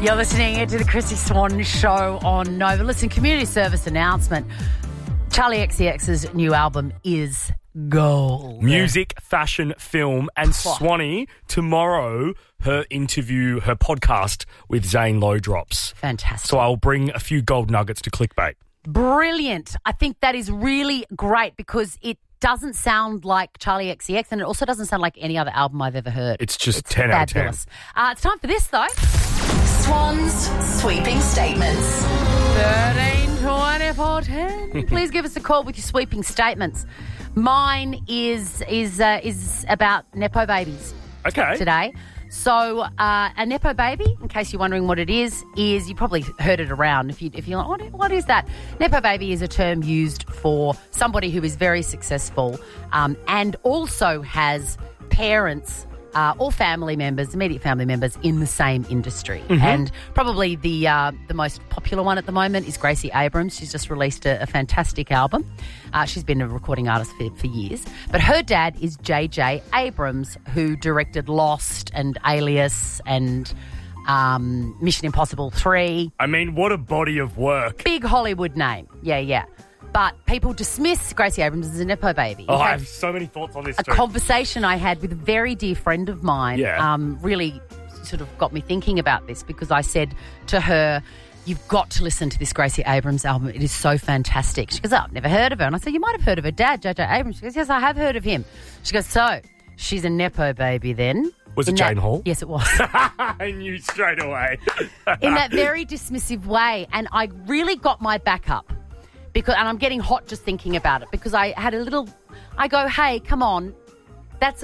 You're listening to the Chrissy Swan Show on Nova. Listen, community service announcement. Charlie XCX's new album is gold. Music, fashion, film, and Swanee, tomorrow, her interview, her podcast with Zane Lowe drops. Fantastic. So I'll bring a few gold nuggets to clickbait. Brilliant. I think that is really great because it doesn't sound like Charlie XCX and it also doesn't sound like any other album I've ever heard. It's just 10 out of 10. Fabulous. It's time for this, though. Swan's sweeping statements. 13 24 10. Please give us a call with your sweeping statements. Mine is about Nepo babies. Okay. Today. So a Nepo baby, in case you're wondering what it is you probably heard it around. If you're like, what is that? Nepo baby is a term used for somebody who is very successful and also has parents or family members, immediate family members in the same industry. Mm-hmm. And probably the most popular one at the moment is Gracie Abrams. She's just released a fantastic album. She's been a recording artist for years. But her dad is J.J. Abrams, who directed Lost and Alias and Mission Impossible 3. I mean, what a body of work. Big Hollywood name. Yeah. But people dismiss Gracie Abrams as a Nepo baby. I have so many thoughts on this too. A conversation I had with a very dear friend of mine really sort of got me thinking about this because I said to her, you've got to listen to this Gracie Abrams album. It is so fantastic. She goes, oh, I've never heard of her. And I said, you might have heard of her dad, J.J. Abrams. She goes, yes, I have heard of him. She goes, so she's a Nepo baby then. Was it Jane Hall? Yes, it was. I knew straight away. In that very dismissive way. And I really got my back up. And I'm getting hot just thinking about it because I go, hey, come on, that's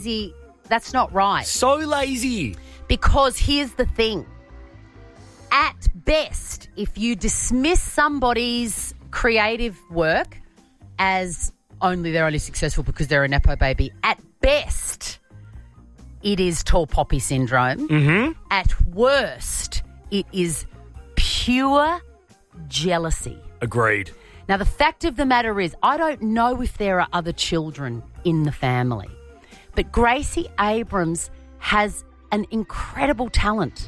not right. So lazy. Because here's the thing. At best, if you dismiss somebody's creative work as they're only successful because they're a Nepo baby, at best, it is tall poppy syndrome. Mm-hmm. At worst, it is pure jealousy. Agreed. Now, the fact of the matter is, I don't know if there are other children in the family, but Gracie Abrams has an incredible talent.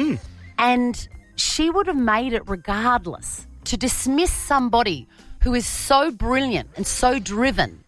And she would have made it regardless. To dismiss somebody who is so brilliant and so driven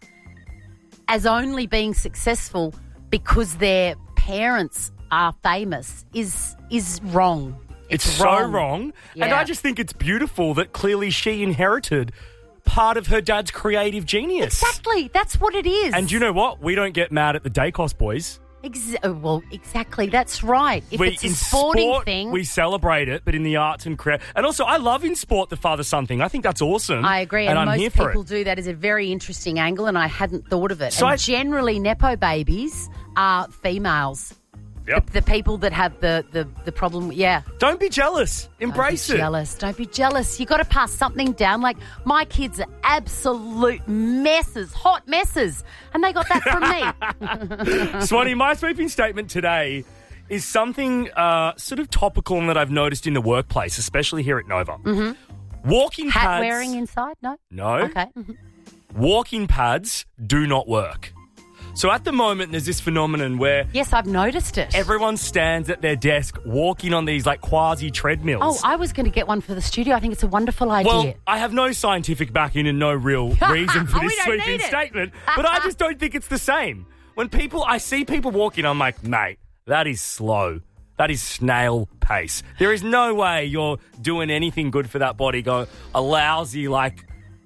as only being successful because their parents are famous is wrong. It's so wrong. Yeah. And I just think it's beautiful that clearly she inherited part of her dad's creative genius. Exactly. That's what it is. And you know what? We don't get mad at the Dacos boys. Well, exactly. That's right. If it's a sporting thing. We celebrate it, but in the arts and craft. And also, I love in sport the father-son thing. I think that's awesome. I agree. And I'm most here for people it. do that as a very interesting angle, and I hadn't thought of it. So and generally, Nepo babies are females. Yep. The people that have the problem, yeah. Don't be jealous. Embrace it. Don't be jealous. You got to pass something down. Like, my kids are absolute messes, hot messes, and they got that from me. Swanee, my sweeping statement today is something sort of topical and that I've noticed in the workplace, especially here at Nova. Mm-hmm. Walking pads. Hat wearing inside? No? No. Okay. Mm-hmm. Walking pads do not work. So at the moment, there's this phenomenon where... Yes, I've noticed it. Everyone stands at their desk walking on these like quasi-treadmills. Oh, I was going to get one for the studio. I think it's a wonderful idea. Well, I have no scientific backing and no real reason for this sweeping statement, but I just don't think it's the same. When I see people walking, I'm like, mate, that is slow. That is snail pace. There is no way you're doing anything good for that body. Go a lousy like...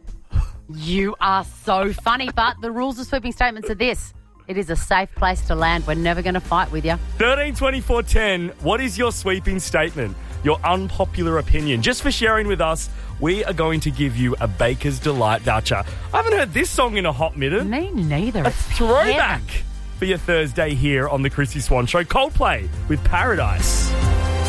You are so funny, but the rules of sweeping statements are this. It is a safe place to land. We're never going to fight with you. 13 24 10. What is your sweeping statement? Your unpopular opinion? Just for sharing with us, we are going to give you a Baker's Delight voucher. I haven't heard this song in a hot minute. Me neither. A throwback for your Thursday here on the Chrissy Swan Show. Coldplay with Paradise.